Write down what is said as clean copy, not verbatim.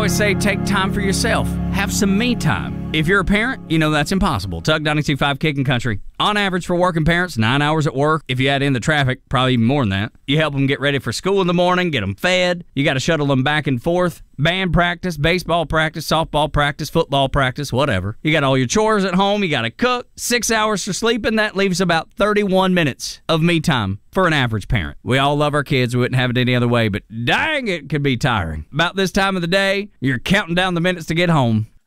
always say take time for yourself. Have some me time. If you're a parent, you know that's impossible. Tug 92.5 Kicking Country. On average for working parents, 9 hours at work. If you add in the traffic, probably even more than that. You help them get ready for school in the morning, get them fed. You got to shuttle them back and forth. Band practice, baseball practice, softball practice, football practice, whatever. You got all your chores at home. You got to cook. 6 hours for sleeping. That leaves about 31 minutes of me time for an average parent. We all love our kids. We wouldn't have it any other way, but dang, it could be tiring. About this time of the day, you're counting down the minutes to get home.